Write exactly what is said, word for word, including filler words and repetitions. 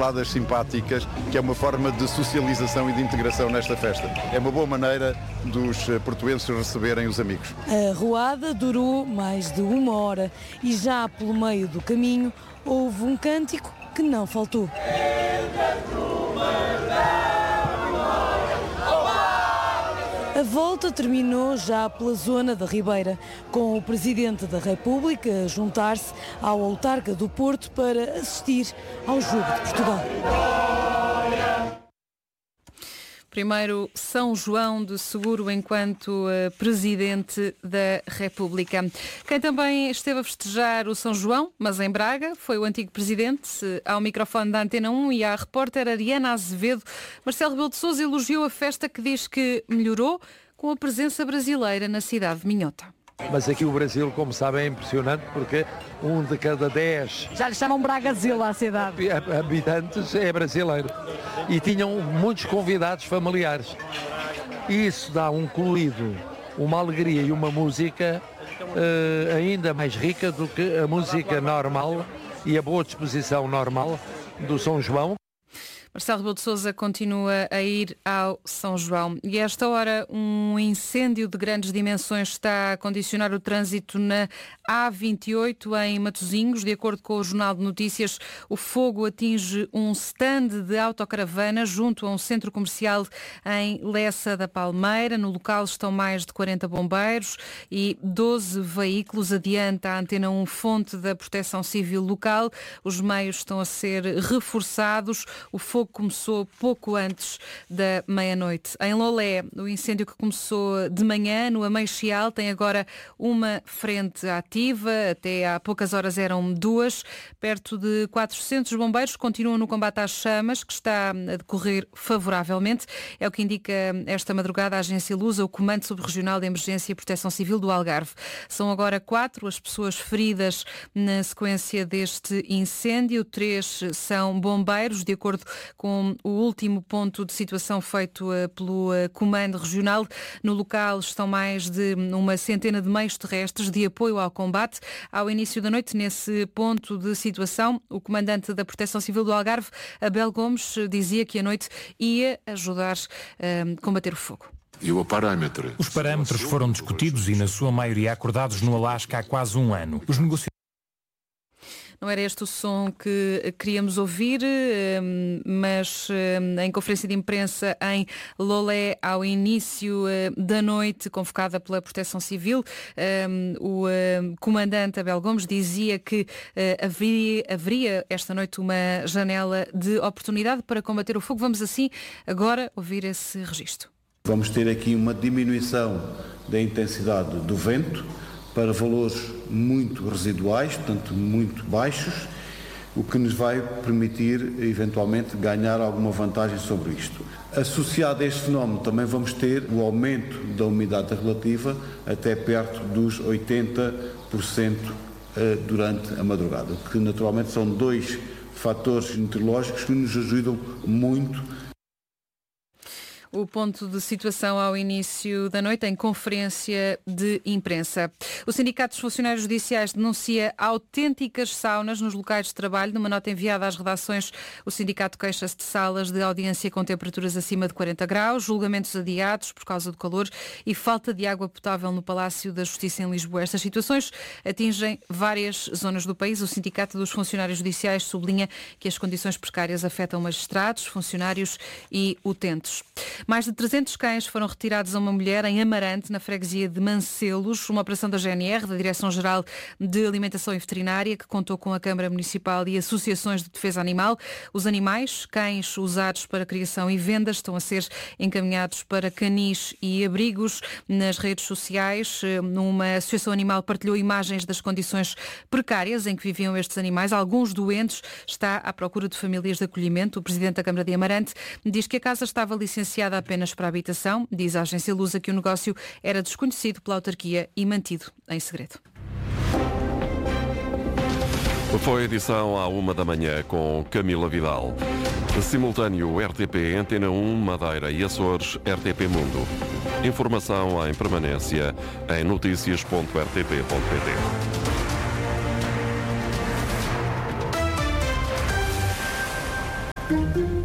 pinceladas simpáticas, que é uma forma de socialização e de integração nesta festa. É uma boa maneira dos portuenses receberem os amigos. A roada durou mais de uma hora e já pelo meio do caminho houve um cântico que não faltou. A volta terminou já pela zona da Ribeira, com o Presidente da República a juntar-se ao autarca do Porto para assistir ao Jogo de Portugal. Primeiro São João de Seguro enquanto uh, Presidente da República. Quem também esteve a festejar o São João, mas em Braga, foi o antigo Presidente, uh, ao microfone da Antena um e à repórter Ariana Azevedo. Marcelo Rebelo de Sousa elogiou a festa que diz que melhorou com a presença brasileira na cidade de Minhota. Mas aqui o Brasil, como sabem, é impressionante porque um de cada dez... Já lhe chamam Bragazil à cidade. ...habitantes é brasileiro. E tinham muitos convidados familiares. E isso dá um colorido, uma alegria e uma música uh, ainda mais rica do que a música normal e a boa disposição normal do São João. Marcelo Rebelo de Sousa continua a ir ao São João. E a esta hora um incêndio de grandes dimensões está a condicionar o trânsito na A vinte e oito em Matosinhos. De acordo com o Jornal de Notícias, o fogo atinge um stand de autocaravana junto a um centro comercial em Lessa da Palmeira. No local estão mais de quarenta bombeiros e doze veículos. Adianta a Antena um, fonte da Proteção Civil local. Os meios estão a ser reforçados. O fogo começou pouco antes da meia-noite. Em Lolé, o incêndio que começou de manhã no Ameixial tem agora uma frente ativa. Até há poucas horas eram duas. Perto de quatrocentos bombeiros continuam no combate às chamas, que está a decorrer favoravelmente. É o que indica esta madrugada a Agência Lusa, o Comando Subregional de Emergência e Proteção Civil do Algarve. São agora quatro as pessoas feridas na sequência deste incêndio. Três são bombeiros, de acordo com o último ponto de situação feito uh, pelo uh, Comando Regional. No local estão mais de uma centena de meios terrestres de apoio ao combate. Ao início da noite, nesse ponto de situação, o comandante da Proteção Civil do Algarve, Abel Gomes, dizia que a noite ia ajudar a uh, combater o fogo. Os parâmetros foram discutidos e, na sua maioria, acordados no Alasca há quase um ano. Os negociadores Não era este o som que queríamos ouvir, mas em conferência de imprensa em Lolé, ao início da noite, convocada pela Proteção Civil, o comandante Abel Gomes dizia que haveria, haveria esta noite uma janela de oportunidade para combater o fogo. Vamos assim agora ouvir esse registro. Vamos ter aqui uma diminuição da intensidade do vento para valores muito residuais, portanto muito baixos, o que nos vai permitir eventualmente ganhar alguma vantagem sobre isto. Associado a este fenómeno também vamos ter o aumento da umidade relativa até perto dos oitenta por cento durante a madrugada, que naturalmente são dois fatores meteorológicos que nos ajudam muito. O ponto de situação ao início da noite em conferência de imprensa. O Sindicato dos Funcionários Judiciais denuncia autênticas saunas nos locais de trabalho. Numa nota enviada às redações, o sindicato queixa-se de salas de audiência com temperaturas acima de quarenta graus, julgamentos adiados por causa do calor e falta de água potável no Palácio da Justiça em Lisboa. Estas situações atingem várias zonas do país. O Sindicato dos Funcionários Judiciais sublinha que as condições precárias afetam magistrados, funcionários e utentes. Mais de trezentos cães foram retirados a uma mulher em Amarante, na freguesia de Mancelos, uma operação da G N R, da Direção-Geral de Alimentação e Veterinária, que contou com a Câmara Municipal e associações de defesa animal. Os animais, cães usados para criação e vendas, estão a ser encaminhados para canis e abrigos. Nas redes sociais, uma associação animal partilhou imagens das condições precárias em que viviam estes animais, alguns doentes. Está à procura de famílias de acolhimento. O Presidente da Câmara de Amarante diz que a casa estava licenciada apenas para a habitação. Diz a agência Lusa que o negócio era desconhecido pela autarquia e mantido em segredo. Foi a edição à uma da manhã com Camila Vidal. Simultâneo R T P, Antena um, Madeira e Açores, R T P Mundo. Informação em permanência em notícias ponto r t p ponto p t.